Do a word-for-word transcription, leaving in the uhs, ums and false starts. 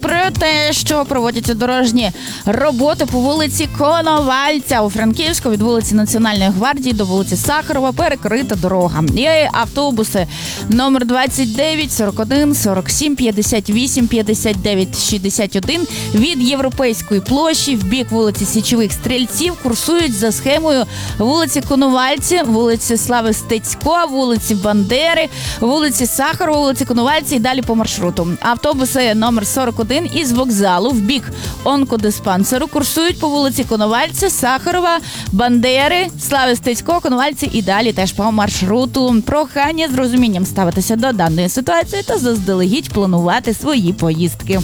про те, що проводяться дорожні роботи по вулиці Коновальця у Франківську від вулиці Національної гвардії до вулиці Сахарова перекрита дорога. Є автобуси номер двадцять дев'ять, сорок один, сорок сім, п'ятдесят вісім, п'ятдесят дев'ять, шістдесят один від Європейської площі в бік вулиці Січових Стрільців курсують за схемою вулиці Коновальці, вулиці Слави Стецько, вулиці Бандери, вулиці Сахарова, вулиці Коновальці і далі по маршруту. Автобуси номер сорок один із вокзалу в бік онкодиспансеру курсують по вулиці Коновальця, Сахарова, Бандери, Слави Стецько, Коновальці і далі теж по маршруту. Прохання з розумінням ставитися до даної ситуації та заздалегідь планувати свої поїздки.